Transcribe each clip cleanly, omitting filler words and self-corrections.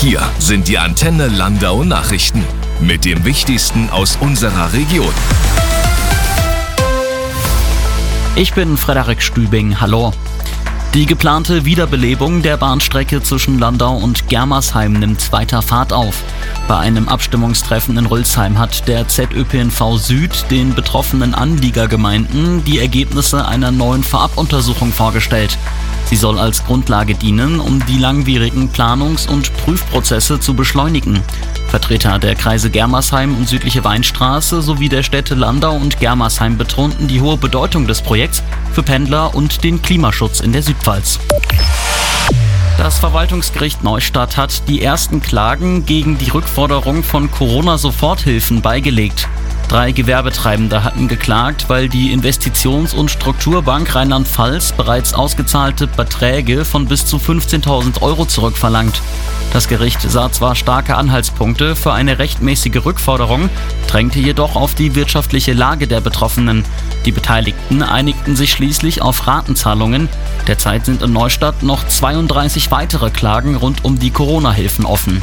Hier sind die Antenne Landau Nachrichten mit dem Wichtigsten aus unserer Region. Ich bin Frederik Stübing, hallo. Die geplante Wiederbelebung der Bahnstrecke zwischen Landau und Germersheim nimmt weiter Fahrt auf. Bei einem Abstimmungstreffen in Rülsheim hat der ZÖPNV Süd den betroffenen Anliegergemeinden die Ergebnisse einer neuen Vorabuntersuchung vorgestellt. Sie soll als Grundlage dienen, um die langwierigen Planungs- und Prüfprozesse zu beschleunigen. Vertreter der Kreise Germersheim und Südliche Weinstraße sowie der Städte Landau und Germersheim betonten die hohe Bedeutung des Projekts für Pendler und den Klimaschutz in der Südpfalz. Das Verwaltungsgericht Neustadt hat die ersten Klagen gegen die Rückforderung von Corona-Soforthilfen beigelegt. 3 Gewerbetreibende hatten geklagt, weil die Investitions- und Strukturbank Rheinland-Pfalz bereits ausgezahlte Beträge von bis zu 15.000 € zurückverlangt. Das Gericht sah zwar starke Anhaltspunkte für eine rechtmäßige Rückforderung, drängte jedoch auf die wirtschaftliche Lage der Betroffenen. Die Beteiligten einigten sich schließlich auf Ratenzahlungen. Derzeit sind in Neustadt noch 32 weitere Klagen rund um die Corona-Hilfen offen.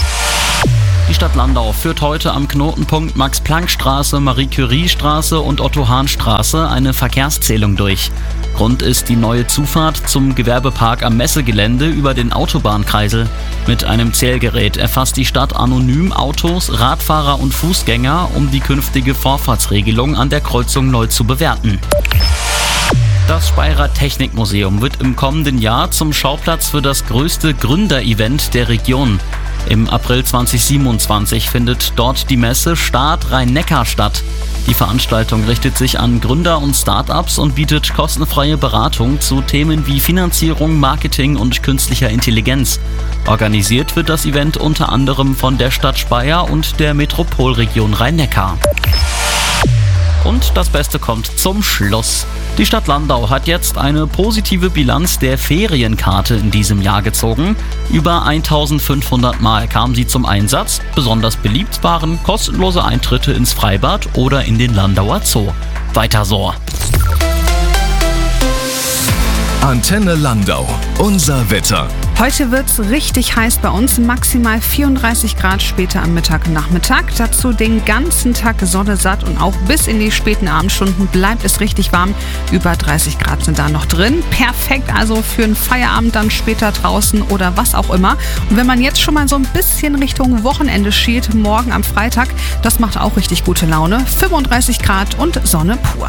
Die Stadt Landau führt heute am Knotenpunkt Max-Planck-Straße, Marie-Curie-Straße und Otto-Hahn-Straße eine Verkehrszählung durch. Grund ist die neue Zufahrt zum Gewerbepark am Messegelände über den Autobahnkreisel. Mit einem Zählgerät erfasst die Stadt anonym Autos, Radfahrer und Fußgänger, um die künftige Vorfahrtsregelung an der Kreuzung neu zu bewerten. Das Speyerer Technikmuseum wird im kommenden Jahr zum Schauplatz für das größte Gründerevent der Region. Im April 2027 findet dort die Messe Start Rhein-Neckar statt. Die Veranstaltung richtet sich an Gründer und Start-ups und bietet kostenfreie Beratung zu Themen wie Finanzierung, Marketing und künstlicher Intelligenz. Organisiert wird das Event unter anderem von der Stadt Speyer und der Metropolregion Rhein-Neckar. Und das Beste kommt zum Schluss. Die Stadt Landau hat jetzt eine positive Bilanz der Ferienkarte in diesem Jahr gezogen. Über 1500 Mal kam sie zum Einsatz. Besonders beliebt waren kostenlose Eintritte ins Freibad oder in den Landauer Zoo. Weiter so. Antenne Landau, unser Wetter. Heute wird's richtig heiß bei uns, maximal 34 Grad später am Nachmittag. Dazu den ganzen Tag Sonne satt und auch bis in die späten Abendstunden bleibt es richtig warm. Über 30 Grad sind da noch drin. Perfekt also für einen Feierabend dann später draußen oder was auch immer. Und wenn man jetzt schon mal so ein bisschen Richtung Wochenende schielt, morgen am Freitag, das macht auch richtig gute Laune. 35 Grad und Sonne pur.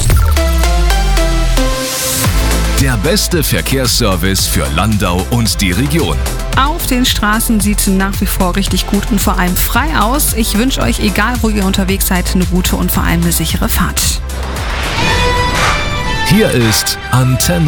Der beste Verkehrsservice für Landau und die Region. Auf den Straßen sieht es nach wie vor richtig gut und vor allem frei aus. Ich wünsche euch, egal wo ihr unterwegs seid, eine gute und vor allem eine sichere Fahrt. Hier ist Antenne